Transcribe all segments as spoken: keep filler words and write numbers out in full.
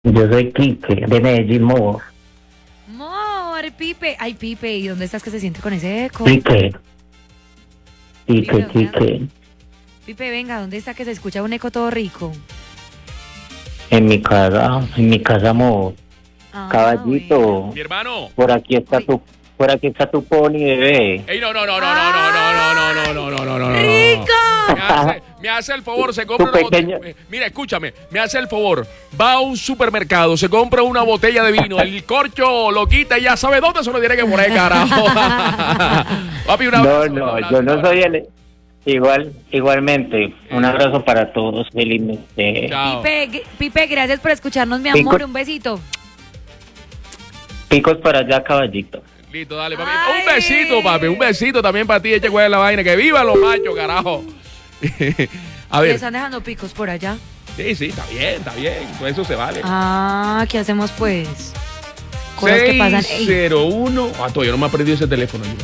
Yo soy Quique, de Medellín, Mo. Mor, Pipe. Ay, Pipe, ¿y dónde estás que se siente con ese eco? Quique. Quique, Pipe, Quique. Pipe, venga, ¿dónde está que se escucha un eco todo rico? En mi casa, en mi casa, Mo. Ah, Caballito. bueno. Mi hermano. Por aquí está Uy. tu, por aquí está tu pony, bebé. Ey, no, no, no, no, no, no, no, no, no, no, no, no, no, no, no. ¡Rico! Me hace, me hace el favor, se compra Tu una pequeño- botella. Mira, escúchame, me hace el favor. Va a un supermercado, se compra una botella de vino, el corcho lo quita y ya sabe dónde se lo tiene que poner, carajo. Papi, un No, abrazo, un no, abrazo, yo no un abrazo. soy el... Igual, igualmente. Un abrazo para todos, felizmente. Chao. Pipe, Pipe, gracias por escucharnos, mi Pico. amor. Un besito. Picos para allá, caballito. Listo, dale, papi. Ay. Un besito, papi. Un besito también para ti. Eche cuál es la vaina. Que viva los machos, carajo. A Le ver. están dejando picos por allá. Sí, sí, está bien, está bien. Todo eso se vale. Ah, ¿qué hacemos pues? Cosas que pasan. Ey. seis cero uno. Ah, todavía no me ha perdido ese teléfono. Yo.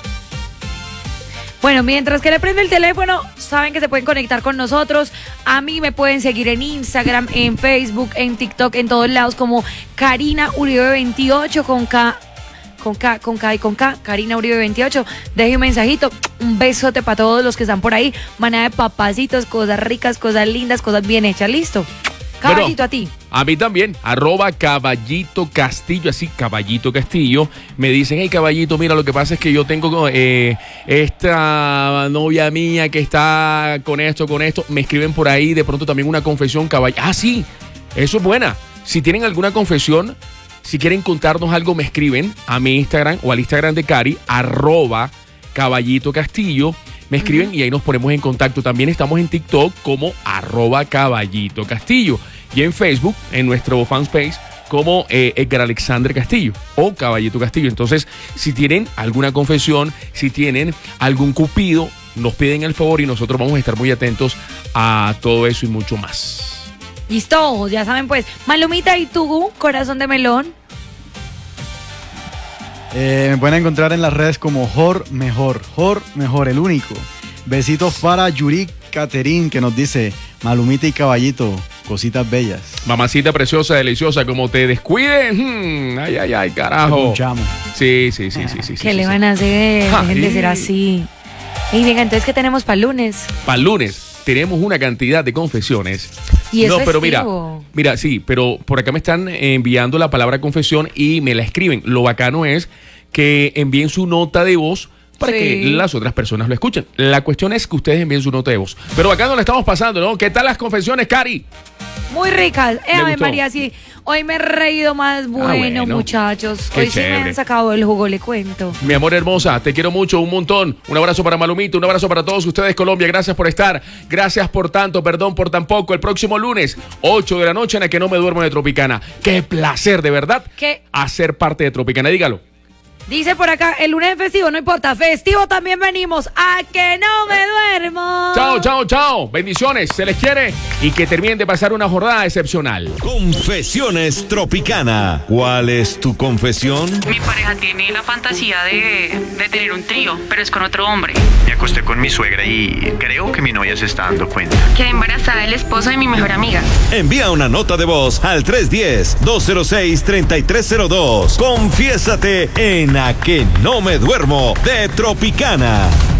Bueno, mientras que le prende el teléfono, saben que se pueden conectar con nosotros. A mí me pueden seguir en Instagram, en Facebook, en TikTok, en todos lados como Karina Uribe veintiocho con K, con K, con K y con K, Karina Uribe veintiocho. Deje un mensajito, un besote para todos los que están por ahí. Manada de papacitos, cosas ricas, cosas lindas, cosas bien hechas. ¿Listo? Caballito, Bueno, a ti. A mí también, arroba Caballito Castillo, así Caballito Castillo. Me dicen, hey Caballito, mira, lo que pasa es que yo tengo eh, esta novia mía que está con esto, con esto. Me escriben por ahí, de pronto también una confesión, Caballito. Ah, sí, eso es buena. Si tienen alguna confesión, si quieren contarnos algo, me escriben a mi Instagram o al Instagram de Cari, arroba Caballito Castillo. Me escriben y ahí nos ponemos en contacto. También estamos en TikTok como arroba Caballito Castillo. Y en Facebook, en nuestro fanspace, como eh, Edgar Alexander Castillo o Caballito Castillo. Entonces, si tienen alguna confesión, si tienen algún cupido, nos piden el favor y nosotros vamos a estar muy atentos a todo eso y mucho más. Listo, ya saben pues. Malumita, ¿y tú, corazón de melón? Eh, me pueden encontrar en las redes como Jor Mejor, Jor Mejor, el único. Besitos para Yuri Caterín, que nos dice, Malumita y Caballito, cositas bellas. Mamacita preciosa, deliciosa, como te descuides. hmm, ay, ay, ay, carajo. Un chamo. Sí, sí, sí, sí, sí. ¿Qué sí, le sí. van a hacer? Ay. Dejen de ser así. Y venga, entonces, ¿qué tenemos para el lunes? Para el lunes tenemos una cantidad de confesiones. Y es no, pero mira, festivo. mira, sí, pero por acá me están enviando la palabra confesión y me la escriben. Lo bacano es que envíen su nota de voz para Sí. que las otras personas lo escuchen. La cuestión es que ustedes envíen su nota de voz. Pero acá no la estamos pasando, ¿no? ¿Qué tal las confesiones, Cari? Muy ricas. Eh, ¿Le Ave gustó? María, sí. Hoy me he reído más bueno, bueno. muchachos. Qué Hoy sí me chévere. han sacado el jugo, le cuento. Mi amor hermosa, te quiero mucho, un montón. Un abrazo para Malumito, un abrazo para todos ustedes, Colombia. Gracias por estar, gracias por tanto, perdón por tan poco. El próximo lunes, ocho de la noche, en la que no me duermo de Tropicana. Qué placer, de verdad, ¿Qué? hacer parte de Tropicana. Dígalo. Dice por acá, el lunes es festivo, no importa. Festivo también venimos. A que no me duermo. Chao, chao, chao. Bendiciones, se les quiere y que terminen de pasar una jornada excepcional. Confesiones Tropicana. ¿Cuál es tu confesión? Mi pareja tiene la fantasía de, de tener un trío, pero es con otro hombre. Me acosté con mi suegra y creo que mi novia se está dando cuenta. Quedé embarazada del esposo de mi mejor amiga. Envía una nota de voz al tres uno cero, dos cero seis, tres tres cero dos. Confiésate en A que no me duermo de Tropicana.